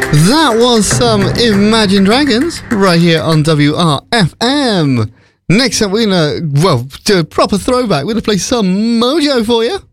That was some Imagine Dragons right here on WRFM. Next up, we're going to, do a proper throwback. We're going to play some Mojo for you.